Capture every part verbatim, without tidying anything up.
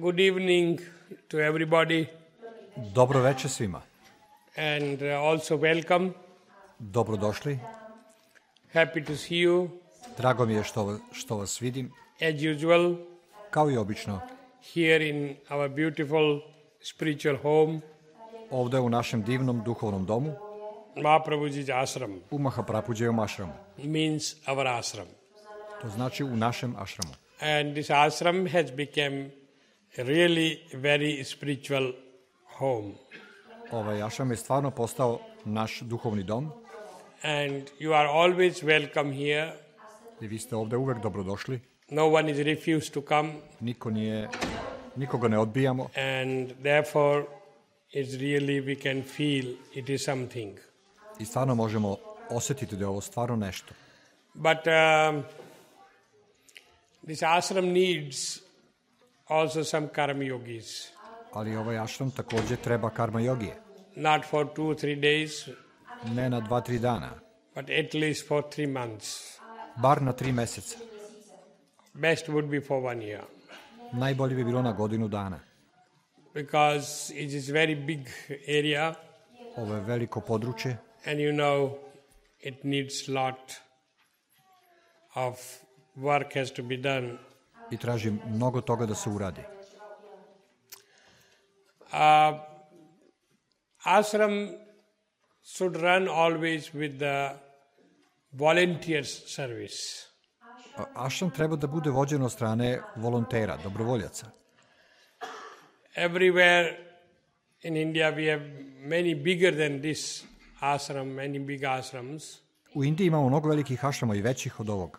Good evening to everybody. Dobro veče svima. And also welcome. Dobrodošli. Happy to see you. Drago mi je što, što vas vidim. As usual. Kao i obično. Here in our beautiful spiritual home. Ovde u našem divnom duhovnom domu. Mahaprabhuji's ashram. U Mahaprabhujijevom ashramu. Means our ashram. To znači u našem ashramu. And this ashram has become a really very spiritual home. Ovaj ashram je stvarno postao naš duhovni dom. And you are always welcome here. I vi ste ovde uvek dobrodošli. No one is refused to come. Niko nije, nikoga ne odbijamo. And therefore it's really we can feel it is something. I stvarno možemo osetiti da je ovo stvarno nešto. But um, this ashram needs also some karma yogis. Ali ovaj ashram takođe treba karma jogije. Not for two, three days. Ne na dva, tri dana. But at least for three months. Bar na tri meseca. Best would be for one year. Najbolje bi bilo na godinu dana. Because it is very big area. Ovo je veliko područje. And you know, it needs lot of work has to be done. I traži mnogo toga da se uradi. Uh, ashram should run always with the volunteers service. Ashram treba da bude vođen od strane volontera, dobrovoljaca. Everywhere in India we have many bigger than this ashram, many big ashrams. U Indiji imamo mnogo velikih ashrama i većih od ovog.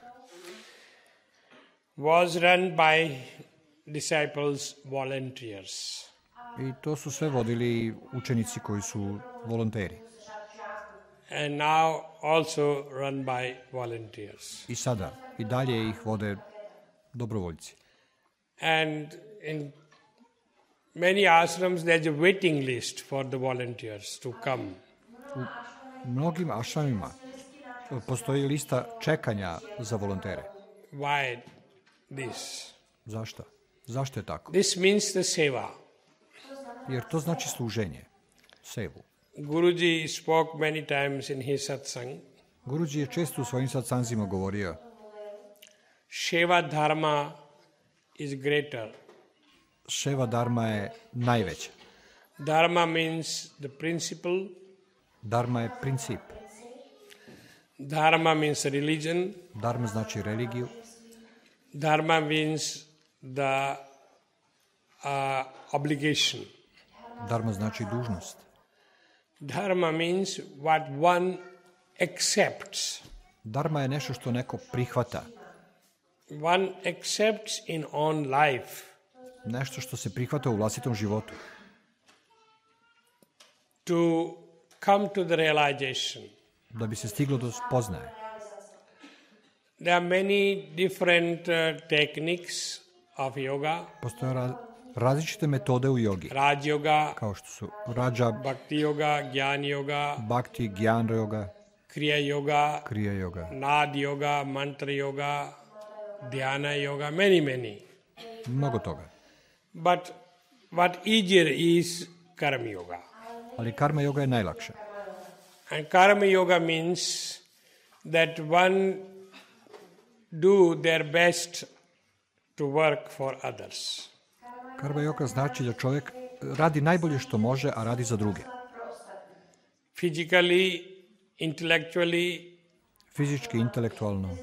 Was run by disciples, volunteers. I to su sve vodili učenici koji su volonteri. And now also run by volunteers. I sada, i dalje ih vode dobrovoljci. And in many ashrams there's a waiting list for the volunteers to come. U mnogim ashramima postoji lista čekanja za volontere. Why this? Zašto? Zašto je tako? This means the seva. Jer to znači služenje, sevu. Guruji spoke many times in his satsang. Guruji je često u svojim satsanzima govorio Seva dharma is greater. Seva dharma je najveća. Dharma means the principle. Dharma je princip. Dharma means religion. Dharma znači religiju. Dharma means the uh, obligation. Dharma znači dužnost. Dharma means what one accepts. Dharma je nešto što neko prihvata. One accepts in own life. Nešto što se prihvata u vlastitom životu. To come to the realization. Da bi se stiglo do spoznaje. There are many different uh, techniques of yoga. Postoje ra- različite metode u jogi. Raj yoga, kao što su Raja, Bhakti yoga, Gyan yoga, Bhakti, Gyan yoga, Kriya yoga, Kriya yoga, Nad yoga, Mantra yoga, Dhyana yoga, many, many. Mnogo toga. But what easier is Karma yoga. Ali karma yoga je najlakša. And Karma yoga means that one do their best to work for others. Karma yoga znači da čovjek radi najbolje što može, a radi za druge. Physically, intellectually, fizički, intelektualno,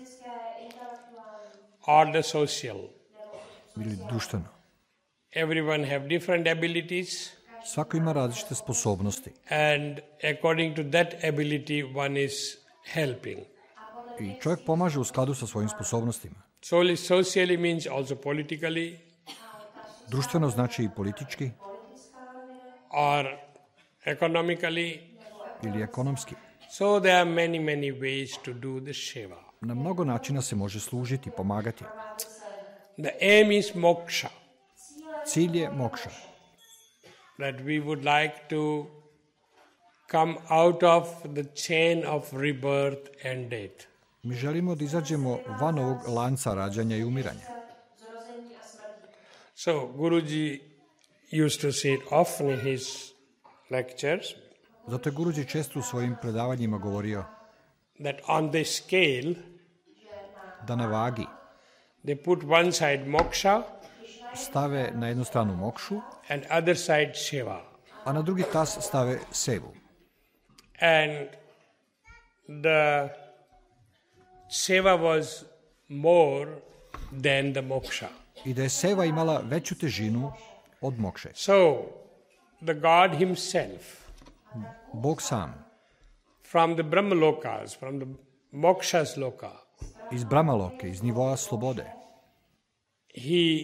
or the social. ili društveno. Everyone have different abilities. Svako ima različite sposobnosti. And according to that ability, one is helping. I čovjek pomaže u skladu sa svojim sposobnostima. Solely socially means also politically. Društveno znači i politički. Or economically. Ili ekonomski. So there are many, many ways to do the seva. Na mnogo načina se može služiti, pomagati. The aim is moksha. Cilj je mokša. That we would like to come out of the chain of rebirth and death. Mi želimo da izađemo van ovog lanca rađanja i umiranja. So Guruji used to say it often in his lectures Zato je Guruji često u svojim predavanjima govorio that on the scale da na vagi they put one side moksha stave na jednu stranu mokšu, and other side seva. a na drugi tas stave sevu. And the seva was more than the moksha. I da je seva imala veću težinu od mokše. So the God himself Bog sam, from the Brahmalokas, from the moksha's loka, iz Brahmaloke, iz nivoa slobode, he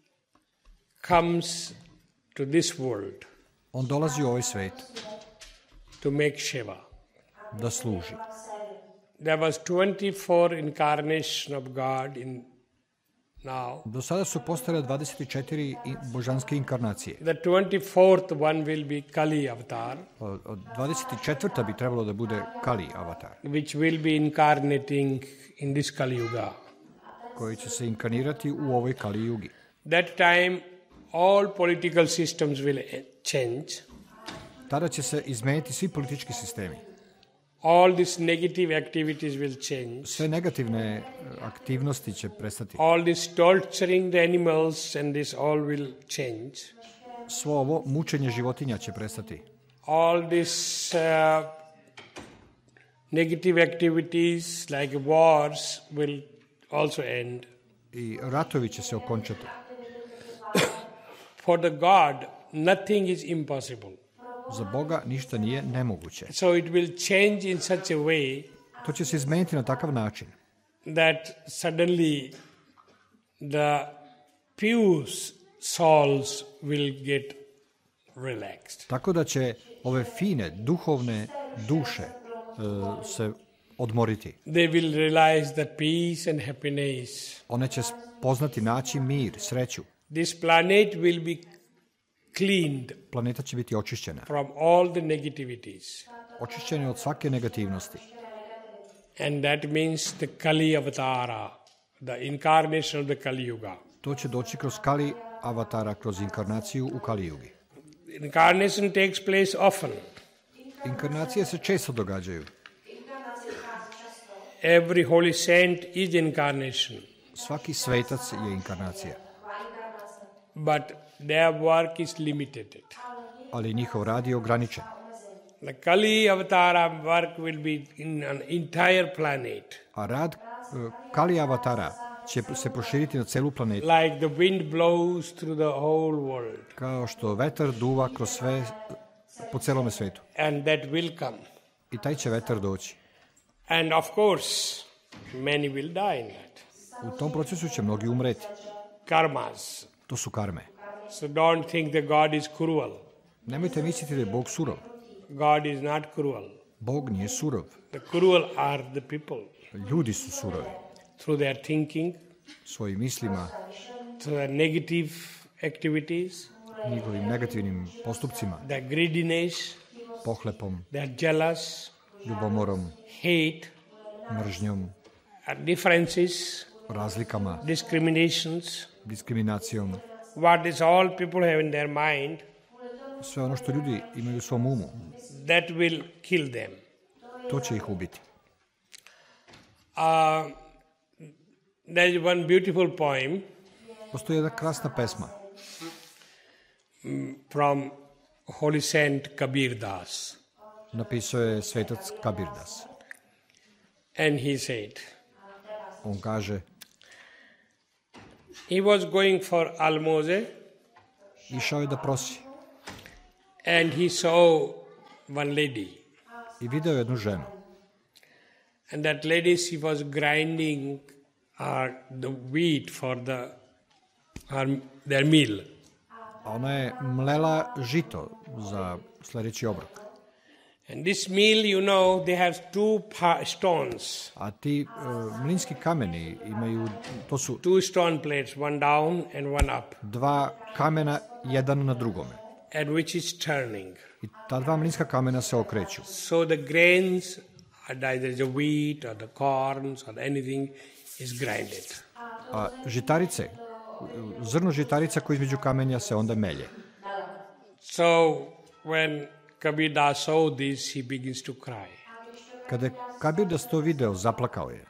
comes to this world on dolazi u ovaj svet to make seva. da služi. There was twenty-four incarnation of God in now. Do sada su postojale dvadeset četiri i- božanske inkarnacije. The twenty-fourth one will be Kali avatar, Od od dvadeset četvrta bi trebalo da bude Kali avatar, which will be incarnating in this Kali Yuga. koji će se inkarnirati u ovoj Kali jugi. That time, all political systems will eh, change. Tada će se izmeniti svi politički sistemi. All these negative activities will change. Sve negativne e, aktivnosti će prestati. All this torturing the animals and this all will change. Svo ovo mučenje životinja će prestati. All these uh, negative activities like wars will also end. I ratovi će se okončati. For the God, nothing is impossible. Za Boga ništa nije nemoguće. So it will change in such a way To će se izmeniti na takav način that suddenly the pious souls will get relaxed. tako da će ove fine, duhovne duše e, se odmoriti. They will realize the peace and happiness. One će poznati, naći mir, sreću. This planet will be cleaned Planeta će biti očišćena. from all the negativities. Očišćena od svake negativnosti. And that means the Kali Avatara, the incarnation of the Kali Yuga. To će doći kroz Kali avatara, kroz inkarnaciju u Kali jugi. Incarnation takes place often. Inkarnacije se često događaju. Every holy saint is incarnation. Svaki svetac je inkarnacija, But their work is limited. ali njihov rad je ograničen. The Kali Avatara work will be in an entire planet. A rad e, Kali avatara će se proširiti na celu planetu, Like the wind blows through the whole world. kao što vetar duva kroz sve, po celome svetu. And that will come. I taj će vetar doći. And of course, many will die in that. U tom procesu će mnogi umreti. Karmas. To su karme. So don't think that God is cruel. Nemojte misliti da je Bog surov. God is not cruel. Bog nije surov. The cruel are the people. Ljudi su surovi. Through their thinking, Svojim mislima, through their negative activities, njihovim negativnim postupcima, their greediness, pohlepom, their jealous, ljubomorom, hate, mržnjom, uh, differences, razlikama, discriminations, diskriminacijom. what is all people have in their mind, Sve ono što ljudi imaju u svom umu, that will kill them. to će ih ubiti. Uh, there is one beautiful poem Postoji jedna krasna pesma from Holy Saint Kabir Das. napisao je svetac Kabirdas. And he said, On kaže, he was going for almose išao je da prosi and he saw one lady. i video jednu ženu. And that lady, she was grinding uh, the wheat for the her, their meal. A ona je mlela žito za sljedeći obrok. And this meal, you know, they have two pa- stones, A ti uh, mlinski kameni imaju, to su two stone plates, one down and one up, dva kamena jedan na drugome. and which is turning. I ta dva mlinska kamena se okreću. So the grains, either the wheat or the corns or anything, is grinded. A žitarice zrno žitarica koje između kamenja se onda melje. So when Kabir Das saw this, he begins to cry. Kada je Kabir Das to video, zaplakao je.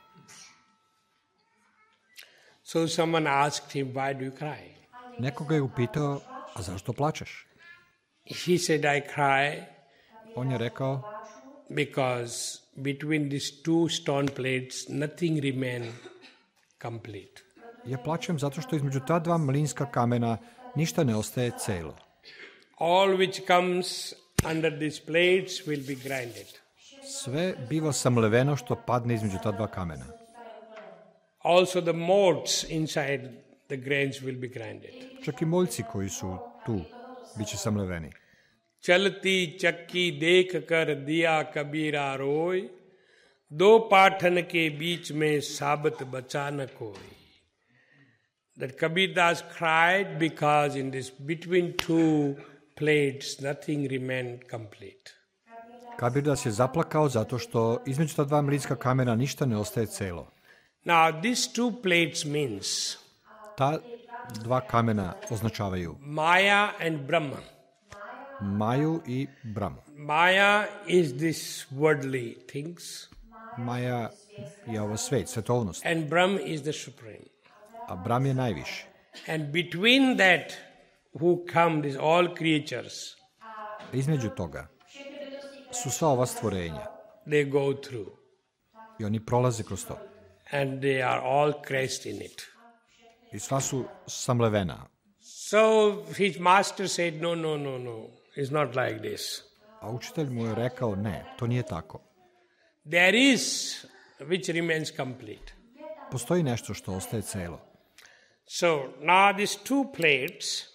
So someone asked him, why do you cry? Neko ga je upitao, a zašto plačeš? He said, I cry On je rekao, because between these two stone plates, nothing remain complete. ja plačem zato što između ta dva mlinska kamena ništa ne ostaje celo. All which comes under these plates will be grinded. Sve biva samleveno što padne između ta dva kamena. Also the motes inside the grains will be grinded. Čak i moljci koji su tu bit će samleveni. चलती चक्की देख कर दिया कबीरा रोय दो पाठन के बीच में साबत बचा न कोई. That Kabir Das cried because in this between two plates nothing remained complete. Kabir Das je zaplakao zato što između ta dva mlinska kamena ništa ne ostaje celo. Now these two plates means Ta dva kamena označavaju Maya and Brahma. Maju i Brahmu. Maya is this worldly things Maja je ovo svet, svetovnost, and Brahm is the supreme. a Brahm je najviši. And between that who come these all creatures, Između toga su sva ova stvorenja they go through i oni prolaze kroz to. and they are all crashed in it. I sva su samlevena. So his master said, no, no, no, no, it's not like this. A učitelj mu je rekao, ne, to nije tako. There is which remains complete. Postoji nešto što ostaje celo. So now these two plates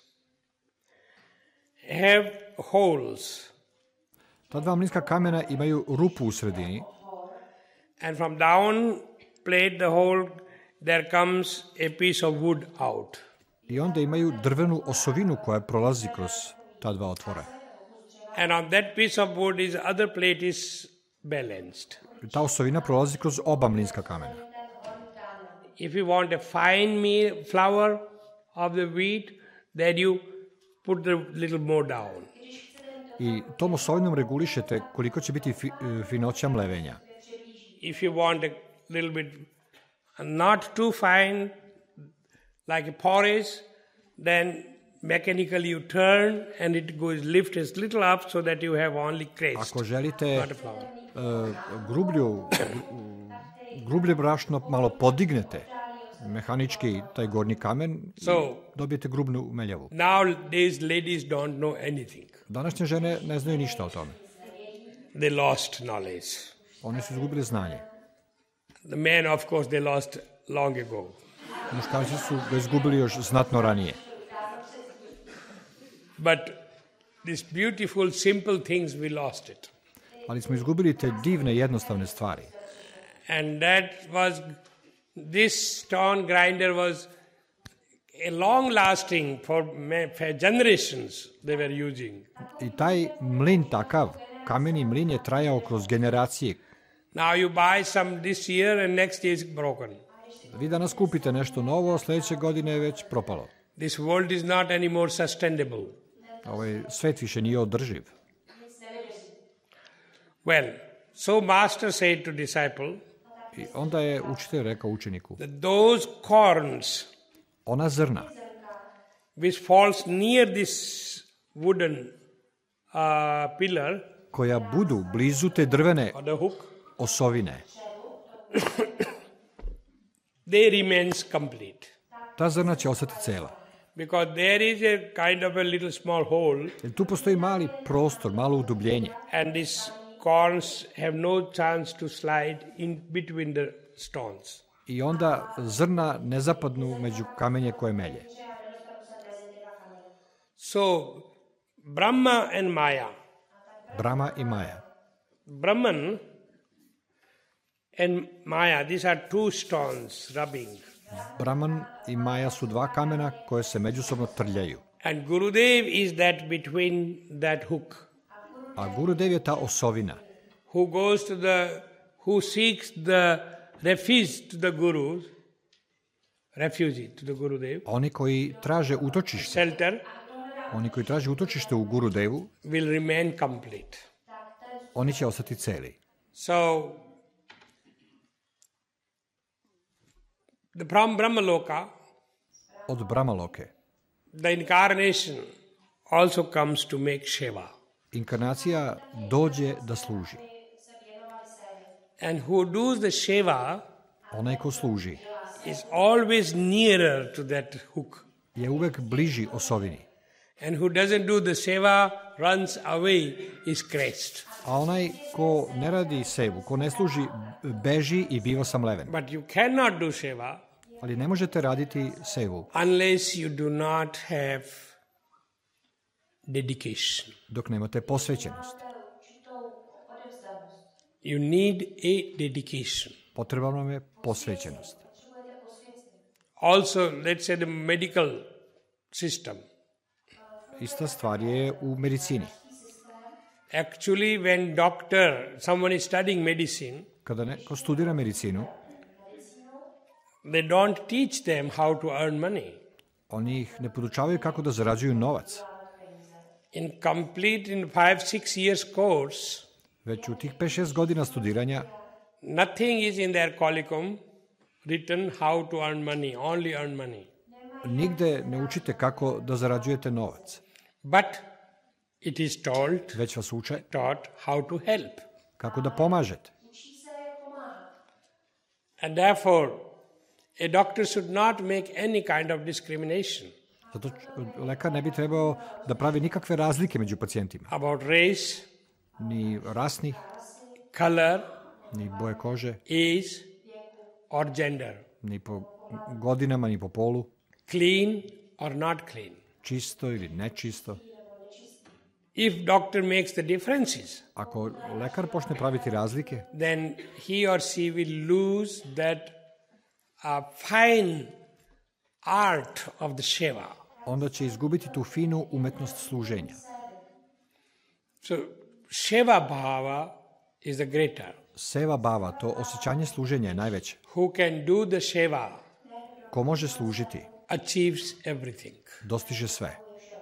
have holes, Ta dva mlinska kamena imaju rupu u sredini and from down plate the hole there comes a piece of wood out. i onda imaju drvenu osovinu koja prolazi kroz ta dva otvora. And on that piece of wood is other plate is balanced. Ta osovina prolazi kroz oba mlinska kamena. If you want a fine meal, flour of the wheat, then you put the little more down. I tom osovinom regulišete koliko će biti fi, finoća mlevenja. If you want a little bit not too fine, like a porridge, then mechanically you turn and it goes lift a little up so that you have only crust, Ako želite not a flour. uh, grublju, grublje brašno malo podignete, mehanički taj gornji kamen, So- i dobijete grubnu meljavu. Nowadays ladies don't know anything. Današnje žene ne znaju ništa o tome. They lost knowledge. One su izgubile znanje. The men, of course, they lost long ago. Muškarci su ga izgubili još znatno ranije. But these beautiful, simple things, we lost it. Ali smo izgubili te divne, jednostavne stvari. And that was, this stone grinder was a long lasting for, ma- for generations they were using. I taj mlin takav, kameni mlin je trajao kroz generacije. Now you buy some this year and next year is broken. Vi danas kupite nešto novo, sljedeće godine je već propalo. This world is not anymore sustainable. Ovaj svet više nije održiv. Well, so master said to disciple I onda je učitelj rekao učeniku, that those corns ona zrna which falls near this wooden uh, pillar koja budu blizu te drvene or the hook, osovine, they remains complete. ta zrna će ostati cela. Because there is a kind of a little small hole Jer tu postoji mali prostor, malo udubljenje. and these corns have no chance to slide in between the stones. I onda zrna ne zapadnu među kamenje koje melje. So, Brahma and Maya. Brahma i Maja. Brahman and Maya, these are two stones rubbing. Brahman i Maja su dva kamena koje se međusobno trljaju. And Gurudev is that between that hook, A Gurudev je ta osovina who goes to the, who seeks the refuge to the Guru, refugee to the Gurudev, Oni koji traže utočište, shelter, oni koji traže utočište u Gurudevu, will remain complete. oni će ostati celi. So, the from Brahmaloka, Od Brahmaloke, the incarnation also comes to make Shiva. inkarnacija dođe da služi. And who does the Shiva Onaj ko služi is always nearer to that hook. je uvek bliži osovini, And who doesn't do the Shiva runs away is crashed. a onaj ko ne radi sevu, ko ne služi, beži i biva samleven. But you cannot do Shiva Ali ne možete raditi sevu unless you do not have dedication. dok nemate posvećenost. You need a dedication. Potrebna vam je posvećenost. Also, let's say the medical system. Ista stvar je u medicini. Actually, when doctor, someone is studying medicine, Kada neko studira medicinu, they don't teach them how to earn money. oni ih ne podučavaju kako da zarađuju novac. In complete, in five, six years course, Već u tih pet šest godina studiranja nothing is in their curriculum written how to earn money, only earn money. nigde ne učite kako da zarađujete novac. But it is told, Već vas uče taught how to help. kako da pomažete. And therefore, a doctor should not make any kind of discrimination Zato č- lekar ne bi trebao da pravi nikakve razlike među pacijentima. about race, Ni rasnih, color, ni boje kože, age, or gender, ni po godinama, ni po polu, clean or not clean. čisto ili nečisto. If doctor makes the differences, Ako lekar počne praviti razlike, then he or she will lose that uh, fine art of the Shiva. onda će izgubiti tu finu umetnost služenja. So, Shiva Bhava is the greater. Seva bava, to osjećanje služenja je najveće. Who can do the Shiva Ko može služiti, achieves everything. dostiže sve.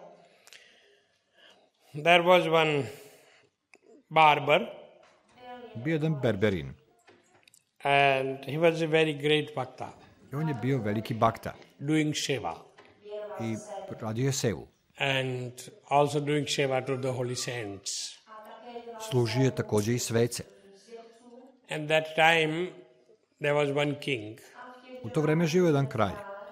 There was one barber, Bio je jedan berberin and he was a very great bhakta, i on je bio veliki bakta doing Shiva, i radio je sevu. and also doing Shiva to the holy saints. Služio je takođe i svece. And that time, there was one king, U to vreme živio je jedan kralj.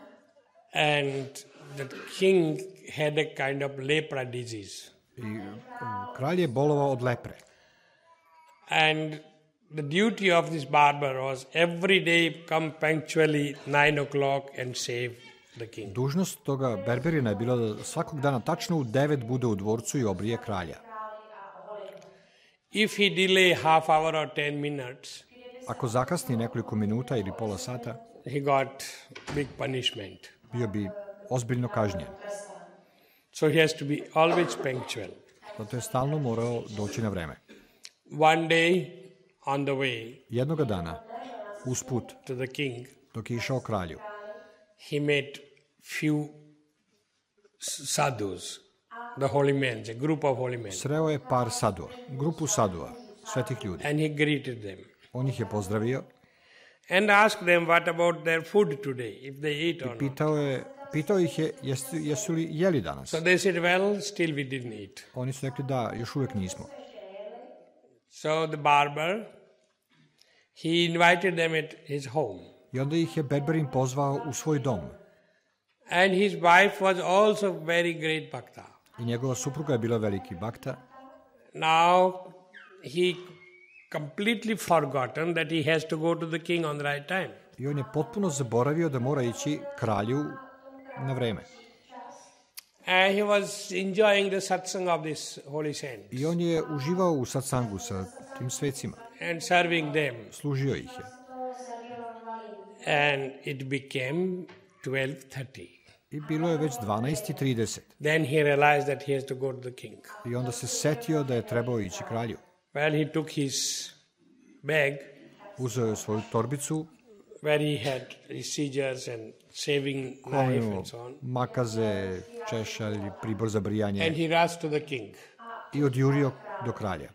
and the king had a kind of lepra disease. I um, kralj je bolovao od lepre. And the duty of this barber was every day come punctually nine o'clock and save the king. Dužnost toga berberina je bila da svakog dana tačno u devet bude u dvorcu i obrije kralja. If he delay half hour or ten minutes, Ako zakasni nekoliko minuta ili pola sata, he got big punishment. bio bi ozbiljno kažnjen. So he has to be always punctual. Zato je stalno morao doći na vreme. One day, on the way Jednoga dana, usput, to the king, dok je išao kralju, he met few sadhus, the holy men, a group of holy men, sreo je par sadua, grupu sadua, svetih ljudi. and he greeted them On ih je pozdravio, and asked them what about their food today, if they eat or not. pitao, je, pitao ih je jesu, jesu li jeli danas. So they said, well, still we didn't eat. Oni su rekli da, još uvek nismo. So the barber, he invited them at his home. I onda ih je berberin pozvao u svoj dom. And his wife was also very great bhakta. I njegova supruga je bila veliki bakta. Now he completely forgotten that he has to go to the king on the right time. I on je potpuno zaboravio da mora ići kralju na vreme. And he was enjoying the satsang of this holy saints I on je uživao u satsangu sa tim svecima. and serving them. Služio ih je. And it became twelve thirty. I bilo je već dvanaest i trideset. Then he realized that he has to go to the king. I onda se setio da je trebao ići kralju. Well, he took his bag Uzeo je svoju torbicu where he had his seizures and shaving knife and so on. Makaze, češalj, pribor za brijanje. And he rushed to the king. I odjurio do kralja.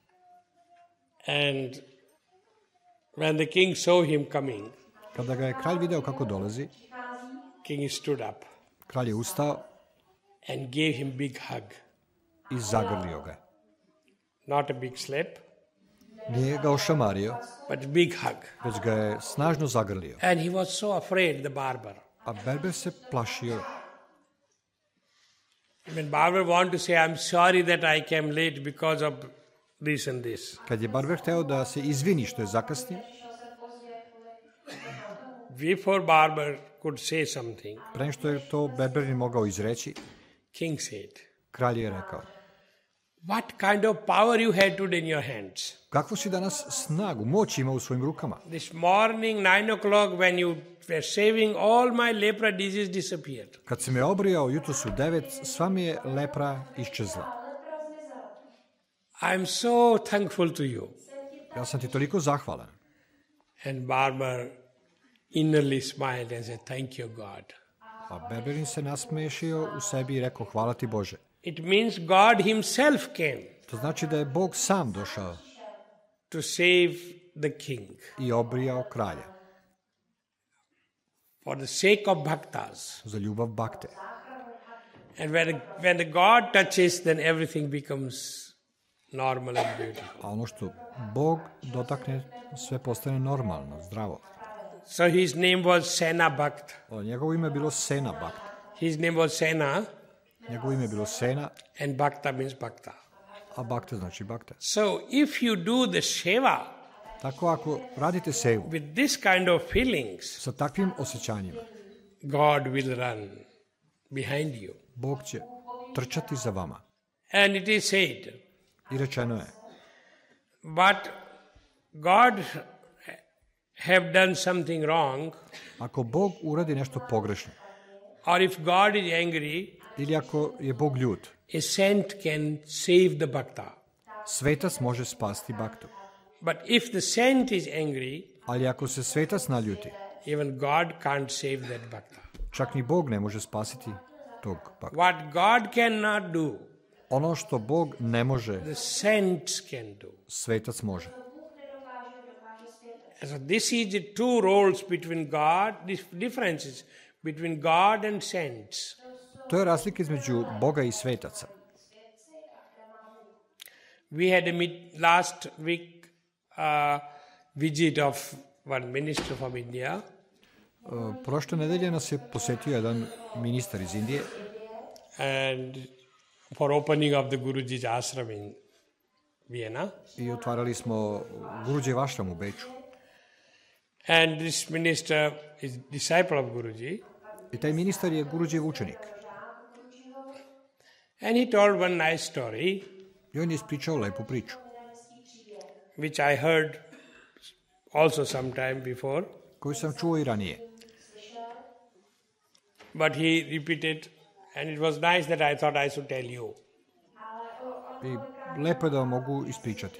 And when the king saw him coming, Kada ga je kralj video kako dolazi, king stood up kralj je ustao and gave him big hug. i zagrlio ga. Not a big slap, Nije ga ošamario, but big hug. već ga je snažno zagrlio. And he was so afraid, the barber. A berber se plašio. When barber wanted to say, I'm sorry that I came late because of this and this. Kad je barber hteo da se izvini što je zakasnio, Before barber could say something, pre nego što je to berberin mogao izreći, king said, kralj je rekao: what kind of power you had today in your hands? kakvu si danas snagu, moć ima u svojim rukama? This morning, nine o'clock, when you were shaving, all my lepra disease disappeared. Kad si me obrijao jutros u devet, sva mi je lepra iščezla. I'm so thankful to you. Ja sam ti toliko zahvalan. And barber innerly smiled and said, thank you, God. A berberin se nasmešio u sebi i rekao: hvala ti Bože. It means God himself came To znači da je Bog sam došao to save the king. i obrijao kralja For the sake of bhaktas. za ljubav bakte. And when, when the God touches, then everything becomes normal and beautiful. A ono što Bog dotakne, sve postane normalno, zdravo. So his name was Sena Bhakt. O, njegovo ime je bilo Sena Bhakt. His name was Sena, Njegovo ime je bilo Sena, and Bhakta means Bhakta. a Bhakta znači Bhakta. So if you do the Seva Tako ako radite sevu with this kind of feelings, sa takvim osjećanjima, God will run behind you. Bog će trčati za vama. And it is said, I rečeno je: but God have done something wrong, ako Bog uradi nešto pogrešno, or if God is angry, ili ako je Bog ljut, a saint can save the bhakta. svetac može spasti Bhaktu. But if the saint is angry, Ali ako se svetac naljuti, even God can't save that bhakta. čak ni Bog ne može spasiti tog Bhaktu. What God cannot do, Ono što Bog ne može, the saints can do. svetac može. So this is the two roles between God, these differences between God and saints. To je razlika između Boga i svetaca. We had a meet last week uh, visit of one minister from India, Uh, Prošle nedelje nas je posetio jedan ministar iz Indije and for opening of the Guruji's ashram in Vienna. i otvarali smo Guruđev ašram u Beču. And this minister is disciple of Guruji. I taj ministar je Guruđev učenik. And he told one nice story, I on je ispričao lepu priču, which I heard also sometime before, koju sam čuo i ranije. but he repeated, and it was nice that I thought I should tell you. I lepo je da vam mogu ispričati.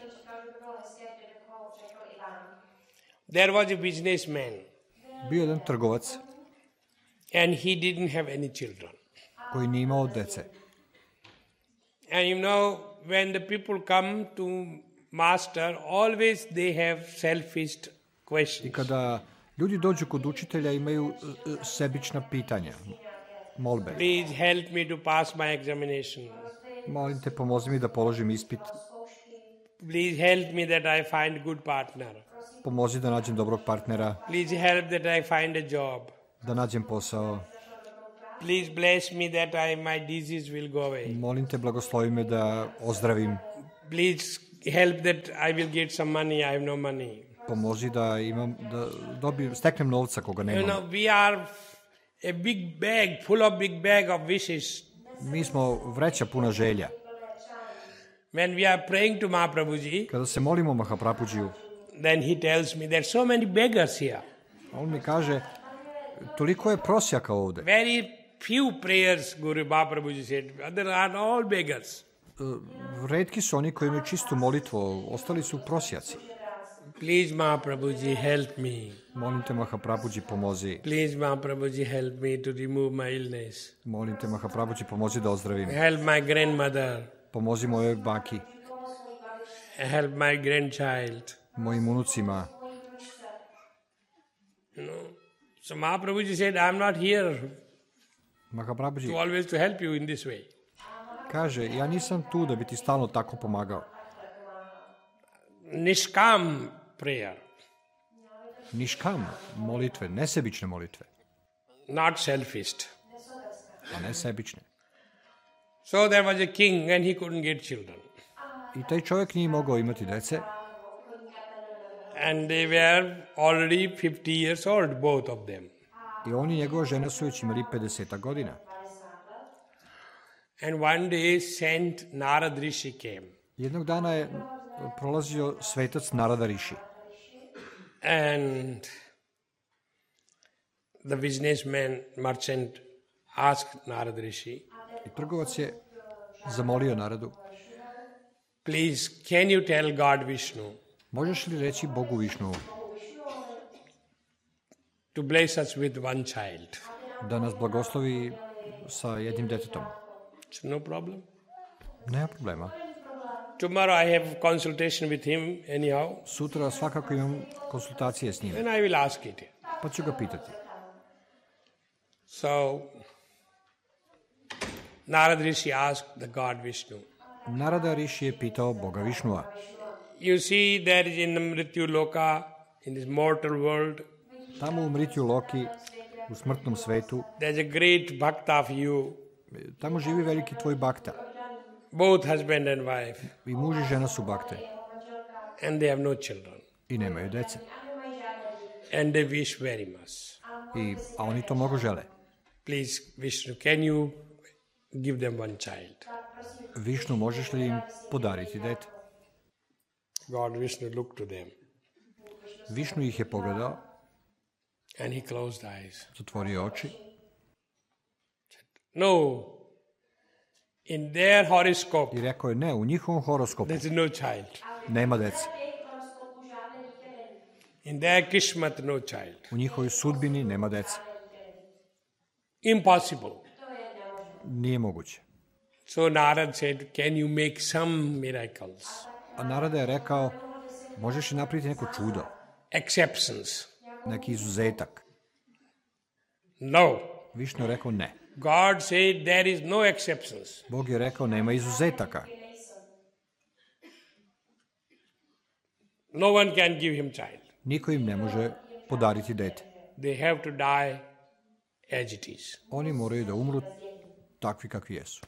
There was a businessman, Bio je jedan trgovac and he didn't have any children. koji nije imao dece. And you know, when the people come to master, always they have selfish I questions. kada ljudi dođu kod učitelja imaju e, e, sebična pitanja, molbe. Please help me to pass my examination. Molim te, pomozi mi da položim ispit, Please help me that I find good partner. pomozi da nađem dobrog partnera, Please help that I find a job. da nađem posao. Please bless me that I, my disease will go away. Molim te, blagoslovi me da ozdravim. Please help that I will get some money. I have no money. Pomozi da imam, da dobijem, steknem novca koga You nemam. know, we are a big bag, full of big bag of wishes. Mi smo vreća puna želja. When we are praying to Mahaprabhuji, Kada se molimo Mahaprabhuđiju, then he tells me there are so many beggars here. on mi kaže, toliko je prosjaka ovde. Very few prayers, Guru Mahaprabhuji said. Other are all beggars. Retki su oni koji imaju čistu molitvu, ostali su prosjaci. Please, Mahaprabhuji, help me. Molim te, Mahaprabhuji, pomozi. Please, Mahaprabhuji, help me to remove my illness. Molim te, Mahaprabhuji, pomozi da ozdravim. Help my grandmother. Pomozi mojoj baki, Help my grandchild. mojim unucima. You know. So Mahaprabhuji said, I am not here Mahaprabhuji to always to help you in this way. kaže, ja nisam tu da bi ti stalno tako pomagao. Nishkam prayer, Niškam molitve, nesebične molitve, not selfish. a ne sebične. So there was a king and he couldn't get children. I taj čovjek nije mogao imati dece And they were already fifty years old, both of them. i on i njegova žena su već imali pedeset godina. And one day Saint Narad Rishi came. Jednog dana je prolazio svetac Narada Riši And the businessman, merchant, asked Narad Rishi, i trgovac je zamolio Naradu, please, can you tell God Vishnu možeš li reći Bogu Višnu to bless us with one child? da nas blagoslovi sa jednim detetom? It's no problem. Nema problema. Tomorrow I have consultation with him anyhow, Sutra svakako imam konsultacije s njim, and I will ask it. pa ću ga pitati. So Narad Rishi asked the God Vishnu, Narada Riši je pitao Boga Višnua. you see there is in the Mrityu Loka, in this mortal world, Tamo u Mritju Loki, u smrtnom svetu, there's a great bhakta of you, tamo živi veliki tvoj bakta. both husband and wife, I muž i žena su bakte and they have no children. i nemaju dece. And they wish very much. I, a oni to mnogo žele. Please, Vishnu, can you give them one child? Višnu, možeš li im podariti dete? God Vishnu looked to them Višnu ih je pogledao, and he closed eyes. zatvorio oči. No, in their horoscope, I rekao je, ne, u njihovom horoskopu there's no child. nema dece. In their kishmat, no child. U njihovoj sudbini nema dece. Impossible. Nije moguće. So Narad said, can you make some miracles? A Narada je rekao, možeš li napraviti neko čudo, Exceptions. neki izuzetak? No. Višnu je rekao, ne. God said there is no exceptions. Bog je rekao, nema izuzetaka. No one can give him child. Niko im ne može podariti dete. They have to die as it is. Oni moraju da umru takvi kakvi jesu.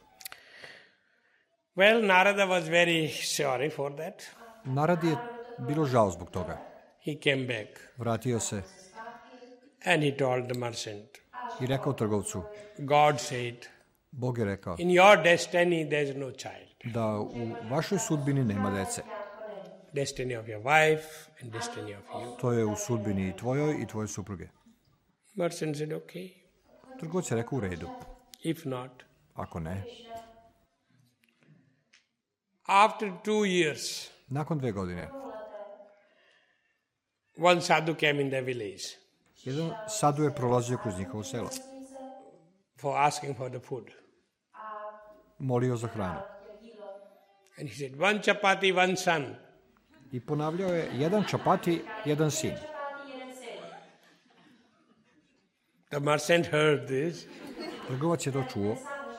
Well, Narada was very sorry for that. Narad je bilo žao zbog toga. He came back Vratio se and he told the merchant, i rekao trgovcu, God said, Bog je rekao in your destiny there is no child. da u vašoj sudbini nema dece. Destiny of your wife and destiny of you. To je u sudbini i tvojoj i tvoje supruge. Merchant said, okay, Trgovac je rekao, u redu. if not. Ako ne, After two years, nakon dve godine, one sadhu came in the village jedan sadu je prolazio kroz njihovo selo. for asking for the food. Molio za hranu. And he said, one chapati, one son. I ponavljao je, jedan čapati, jedan sin. The merchant heard this Trgovac je to čuo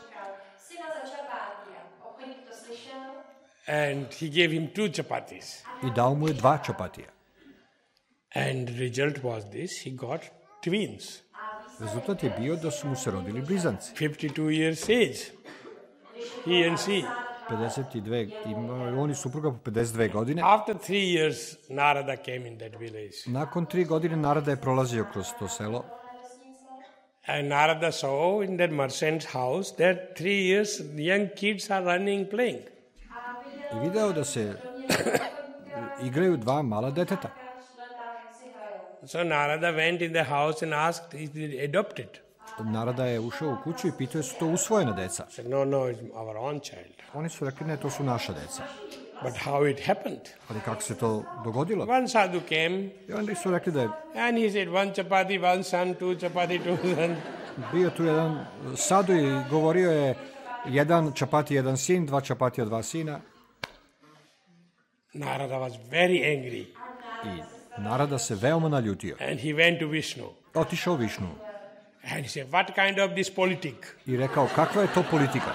and he gave him two chapatis. i dao mu je dva čapatija. And the result was this, he got twins. Rezultat je bio da su mu se rodili blizanci. fifty-two years age, he and she. pedeset dve, imao on i supruga po pedeset dve godine. After three years, Narada came in that village. Nakon tri godine Narada je prolazio kroz to selo And Narada saw in that merchant's house that three years young kids are running, playing. i video da se igraju dva mala deteta. So Narada went in the house and asked, is it adopted? Narada je ušao u kuću i pitao su to usvojena deca. I said, no, no, it's our own child. Oni su rekli, ne, to su naša deca. But how it happened? Ali kako se to dogodilo? One sadhu came I onda su rekli da je and he said, one chapati, one son, two chapati, two son. bio tu jedan sadu i govorio je jedan čapati, jedan sin, dva čapatija, dva sina. Narada was very angry I Narada se veoma naljutio. and he went to Vishnu. Otišao Višnu And he said, what kind of this politic? i rekao kakva je to politika?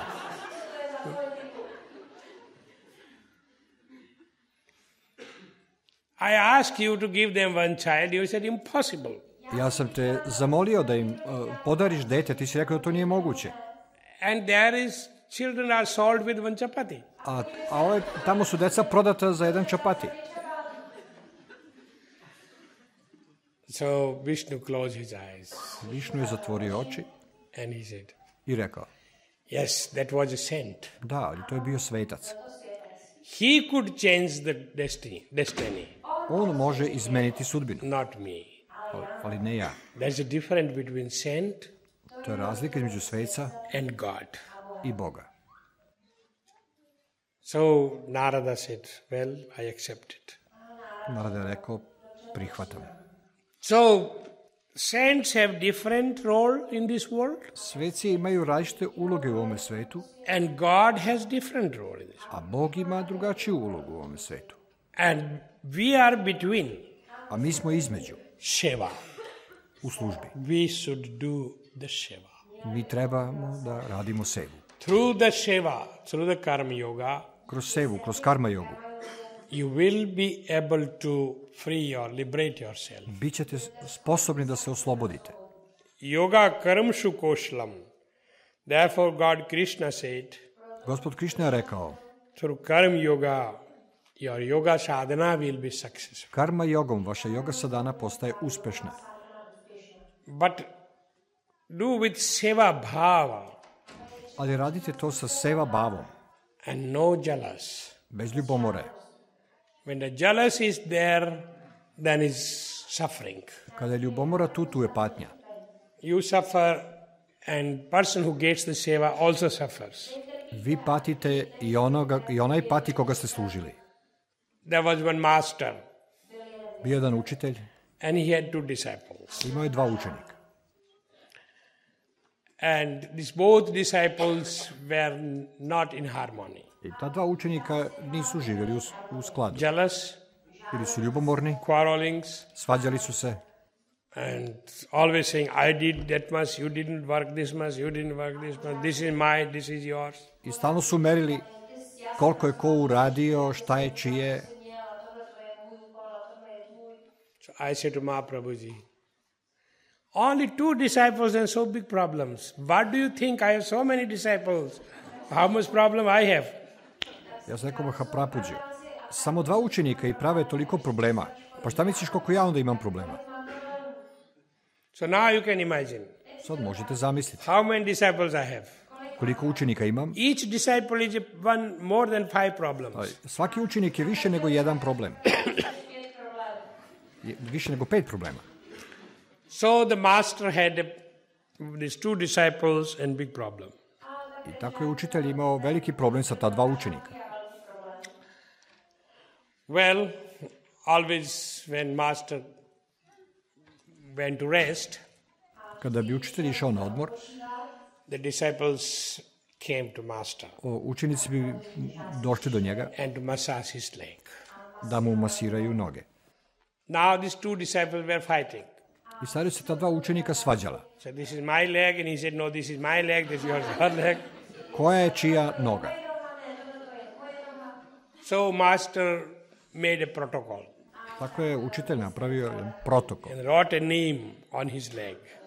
I asked you to give them one child. You said, impossible. Ja sam te zamolio da im uh, podariš dete, ti si rekao da to nije moguće. And there is, children are sold with one chapati. A, a ove, tamo su deca prodata za jedan čapati. So Vishnu closed his eyes Višnu je zatvorio oči and he said, i rekao, yes, that was a saint. da, ali to je bio svetac. He could change the destiny, destiny, On može izmeniti sudbinu, not me. ali ne ja. There's a difference between saint To je razlika između sveca and God. i Boga. So Narada said, well, I accept it. Narada je rekao, prihvatam. So saints have different role in this world Sveci imaju različite uloge u ovome svetu, and God has different role in this world. a Bog ima drugačiju ulogu u ovome svetu. And we are between A mi smo između, Shiva. u službi. We should do the Shiva. Mi trebamo da radimo sevu. Through the Shiva, through the Karma Yoga, Kroz sevu, kroz karma jogu, you will be able to free or liberate yourself. bit ćete sposobni da se oslobodite. Yoga karmshu koshlam. Therefore God Krishna said, Gospod Krišna je rekao, through karma yoga, your yoga sadhana will be successful. karma jogom vaša yoga sadhana postaje uspešna. But do with seva bhava Ali radite to sa seva bavom, and no jealous. bez ljubomore. When the jealous is there, then is suffering. Kada je ljubomora tu, tu je patnja. You suffer and person who gets the seva also suffers. Vi patite i, onoga, i onaj pati koga ste služili. There was one master Bio jedan učitelj, and he had two disciples. imao je dva učenika. And these both disciples were not in harmony. I ta dva učenika nisu živjeli u, u skladu. Jealous, Bili su ljubomorni, quarrelings, svađali su se and always saying, I did that much, you didn't work this much, you didn't work this much, this is mine, this is yours. i stalno su merili koliko je ko uradio, šta je čije. So I said to Mahaprabhuji, only two disciples and so big problems. What do you think? I have so many disciples. How much problem I have? Ja sam rekao Mahaprabhuji, samo dva učenika i prave toliko problema. Pa šta misliš koliko ja onda imam problema? So now you can imagine Sad možete zamisliti how many disciples I have. koliko učenika imam. Each disciple is one more than five problems. Svaki učenik je više nego jedan problem. Je više nego pet problema. So the master had a, these two disciples and big problem. I tako je učitelj imao veliki problem sa ta dva učenika. Well, always when master went to rest, Kada bi učitelj išao na odmor, the disciples came to master o, učenici bi došli do njega and to massage his leg. da mu masiraju noge. Now these two disciples were fighting. I sad se ta dva učenika svađala. So this is my leg, and he said, no, this is my leg, this is your, your leg. Koja je čija noga? So master made a protocol Tako je učitelj napravio jedan protokol. and wrote a name on his leg.